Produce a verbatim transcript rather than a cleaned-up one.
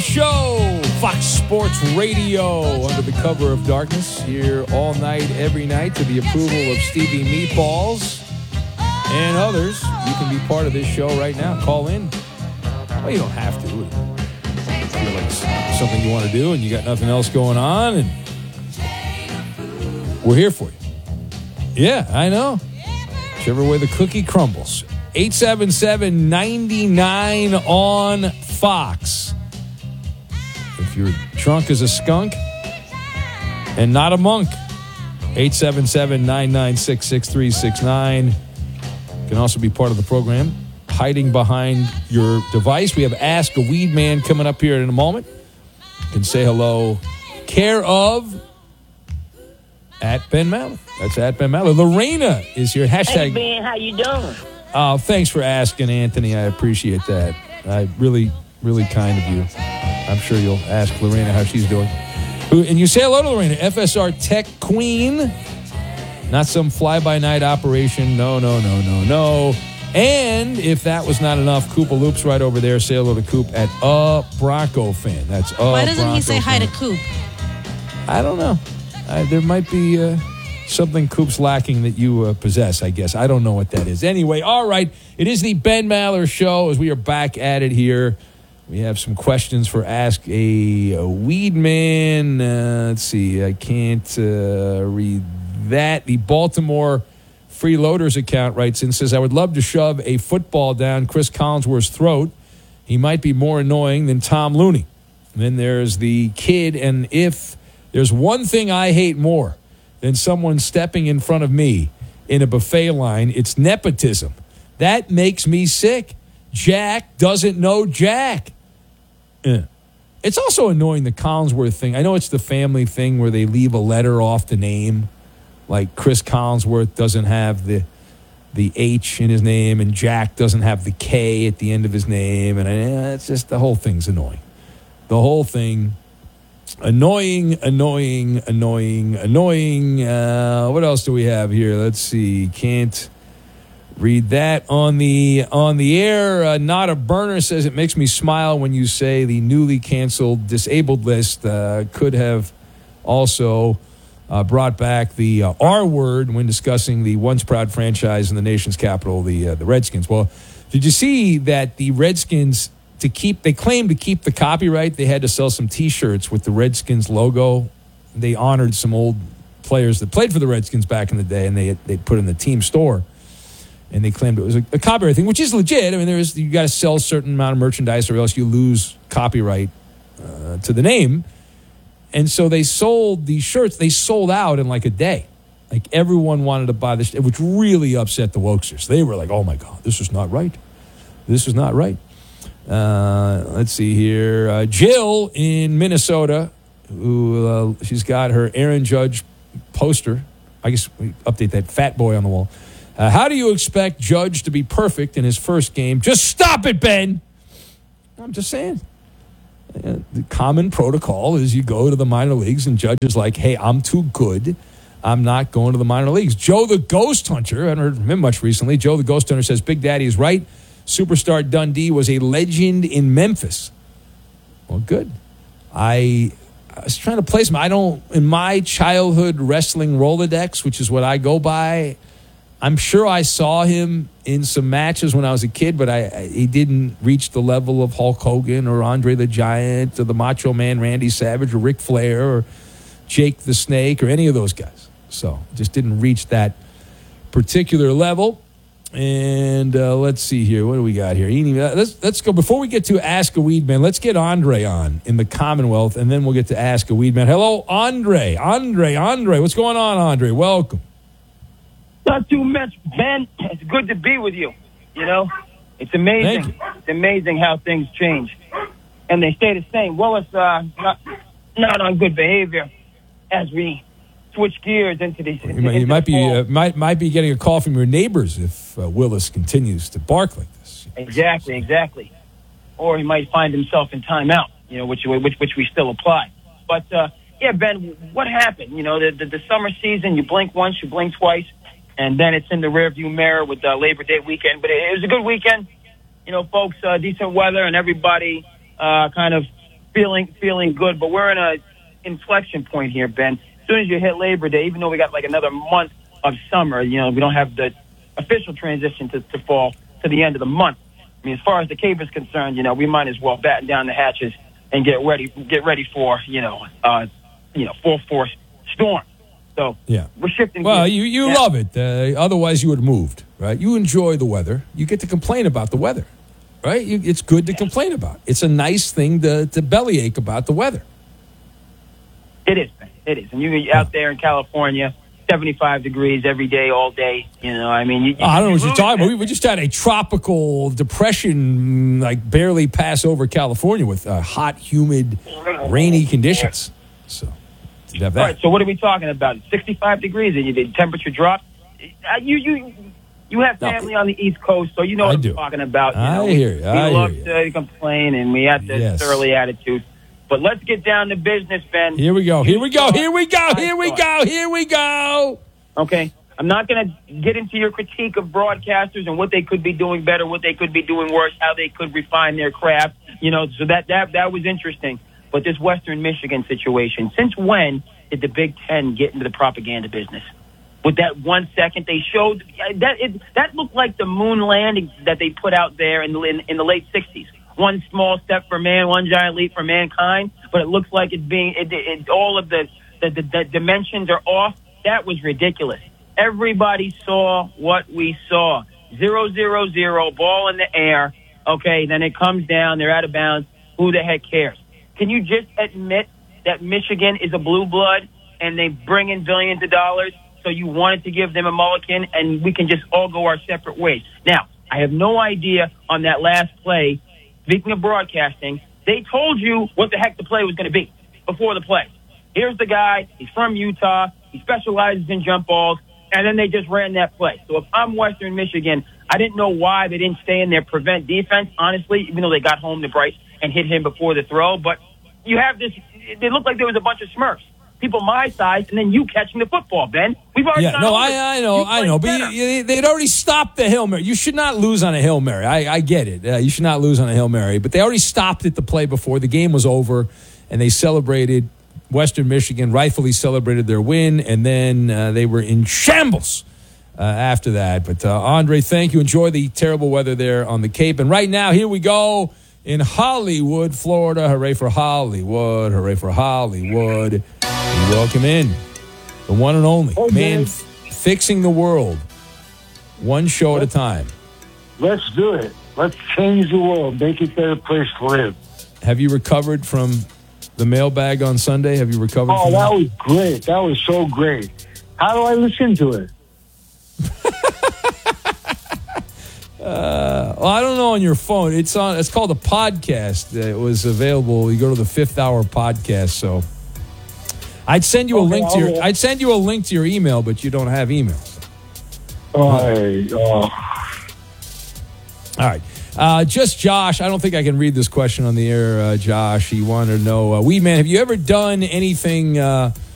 Show, Fox Sports Radio, under the cover of darkness, here all night, every night, to the approval of Stevie Meatballs and others. You can be part of this show right now. Call in. Well, you don't have to. If you feel like it's something you want to do and you got nothing else going on, and we're here for you. Yeah, I know. Whichever way the cookie crumbles. eight seven seven, nine nine on Fox. If you're drunk as a skunk and not a monk, eight seven seven, nine nine six, six three six nine. You can also be part of the program, hiding behind your device. We have Ask a Weed Man coming up here in a moment. You can say hello. Care of at Ben Maller. That's at Ben Maller. Lorena is here. Hashtag. Hey, Ben, how you doing? Oh, thanks for asking, Anthony. I appreciate that. I really, really kind of you. I'm sure you'll ask Lorena how she's doing. And you say hello to Lorena, F S R Tech Queen. Not some fly-by-night operation. No, no, no, no, no. And if that was not enough, Koopa Loop's right over there. Say hello to Coop at a Bronco fan. That's a Why doesn't Bronco he say hi fan. to Coop? I don't know. Uh, there might be uh, something Coop's lacking that you uh, possess, I guess. I don't know what that is. Anyway, all right. It is the Ben Maller Show as we are back at it here. We have some questions for Ask a, a Weed Man. Uh, let's see. I can't uh, read that. The Baltimore Freeloaders account writes in, says, I would love to shove a football down Chris Collinsworth's throat. He might be more annoying than Tom Looney. And then there's the kid, and if there's one thing I hate more than someone stepping in front of me in a buffet line, it's nepotism. That makes me sick. Jack doesn't know Jack. Yeah. It's also annoying, the Collinsworth thing. I know it's the family thing where they leave a letter off the name. Like Chris Collinsworth doesn't have the the H in his name, and Jack doesn't have the K at the end of his name. And uh, it's just, the whole thing's annoying. The whole thing, annoying, annoying, annoying, annoying. Uh, what else do we have here? Let's see. Can't read that on the on the air. Uh, Not a Burner says, it makes me smile when you say the newly canceled disabled list uh, could have also uh, brought back the uh, R word when discussing the once proud franchise in the nation's capital, the uh, the Redskins. Well, did you see that the Redskins, to keep, they claimed to keep the copyright, they had to sell some T-shirts with the Redskins logo. They honored some old players that played for the Redskins back in the day, and they they put in the team store. And they claimed it was a, a copyright thing, which is legit. I mean, there's you got to sell a certain amount of merchandise, or else you lose copyright uh, to the name. And so they sold these shirts. They sold out in like a day. Like everyone wanted to buy this, which really upset the Wokesters. They were like, "Oh my God, this is not right. This is not right." Uh, let's see here. Uh, Jill in Minnesota, who uh, she's got her Aaron Judge poster. I guess we update that fat boy on the wall. Uh, how do you expect Judge to be perfect in his first game? Just stop it, Ben. I'm just saying. Uh, the common protocol is you go to the minor leagues and Judge is like, hey, I'm too good. I'm not going to the minor leagues. Joe the Ghost Hunter, I haven't heard from him much recently. Joe the Ghost Hunter says, Big Daddy is right. Superstar Dundee was a legend in Memphis. Well, good. I, I was trying to place him. I don't, in my childhood wrestling Rolodex, which is what I go by, I'm sure I saw him in some matches when I was a kid, but I, I he didn't reach the level of Hulk Hogan or Andre the Giant or the Macho Man Randy Savage or Ric Flair or Jake the Snake or any of those guys. So just didn't reach that particular level. And uh, let's see here. What do we got here? Let's, let's go. Before we get to Ask a Weed Man, let's get Andre on in the Commonwealth, and then we'll get to Ask a Weed Man. Hello, Andre. Andre, Andre. What's going on, Andre? Welcome. Not too much, Ben. It's good to be with you. You know, it's amazing. It's amazing how things change, and they stay the same. Willis, uh, not not on good behavior as we switch gears into these. You might, you might be uh, might might be getting a call from your neighbors if uh, Willis continues to bark like this. Exactly, exactly. Or he might find himself in timeout. You know, which which which we still apply. But uh, yeah, Ben, what happened? You know, the, the the summer season. You blink once, you blink twice. And then it's in the rearview mirror with uh, Labor Day weekend. But it, it was a good weekend. You know, folks, uh, decent weather, and everybody uh, kind of feeling feeling good. But we're in a inflection point here, Ben. As soon as you hit Labor Day, even though we got like another month of summer, you know, we don't have the official transition to, to fall to the end of the month. I mean, as far as the Cape is concerned, you know, we might as well batten down the hatches and get ready get ready for, you know, uh, you know, full force storm. So yeah, we're shifting. Well, gears. you, you yeah. love it. Uh, otherwise, you would have moved, right? You enjoy the weather. You get to complain about the weather, right? You, it's good to complain about. It's a nice thing to, to bellyache about the weather. It is, man. It is. And you're out there in California, seventy-five degrees every day, all day. You know, I mean, you, you, I don't know what you're talking that. about. We, we just had a tropical depression, like barely pass over California with uh, hot, humid, rainy conditions. So, you have that. All right. So, what are we talking about? sixty-five degrees, and the temperature dropped. Uh, you, you, you have family no. on the East Coast, so you know I what I'm do. talking about. You I know, hear you. We, I we love hear to complain, and we have this Yes. surly attitude. But let's get down to business, Ben. Here we go. Here we go. You Here we go. saw- Here we I go. Here we go. Okay. I'm not going to get into your critique of broadcasters and what they could be doing better, what they could be doing worse, how they could refine their craft. You know, so that that that was interesting. But this Western Michigan situation, since when did the Big Ten get into the propaganda business? With that one second they showed, that it, that looked like the moon landing that they put out there in the, in, in the late sixties. One small step for man, one giant leap for mankind. But it looks like it's being, it, it, all of the, the, the, the dimensions are off. That was ridiculous. Everybody saw what we saw. Zero, zero, zero, ball in the air. Okay, then it comes down. They're out of bounds. Who the heck cares? Can you just admit that Michigan is a blue blood and they bring in billions of dollars? So you wanted to give them a mulligan and we can just all go our separate ways. Now, I have no idea on that last play. Speaking of broadcasting, they told you what the heck the play was going to be before the play. Here's the guy. He's from Utah. He specializes in jump balls. And then they just ran that play. So if I'm Western Michigan, I didn't know why they didn't stay in their prevent defense, honestly, even though they got home to Bryce and hit him before the throw. But you have this, it looked like there was a bunch of Smurfs. People my size, and then you catching the football, Ben. We've already Yeah, no, I, I know, I know. But you, you, they'd already stopped the Hail Mary. You should not lose on a Hail Mary. I, I get it. Uh, you should not lose on a Hail Mary. But they already stopped it the play before. The game was over, and they celebrated. Western Michigan rightfully celebrated their win, and then uh, they were in shambles uh, after that. But, uh, Andre, thank you. Enjoy the terrible weather there on the Cape. And right now, here we go in Hollywood, Florida. Hooray for Hollywood. Hooray for Hollywood. We welcome in the one and only oh, man man. F- fixing the world one show at a time. Let's do it. Let's change the world. Make it a better place to live. Have you recovered from the mailbag on Sunday? Have you recovered Oh, from that that? was great. That was so great. How do I listen to it? Uh, well, I don't know on your phone. It's on. It's called a podcast. It was available. You go to the Fifth Hour podcast. So I'd send you a Okay, link to your. I'll- I'd send you a link to your email, but you don't have email. Oh, hey, oh. All right. Uh, just Josh. I don't think I can read this question on the air, uh, Josh. He wanted to know, uh, Weed Man, have you ever done anything uh,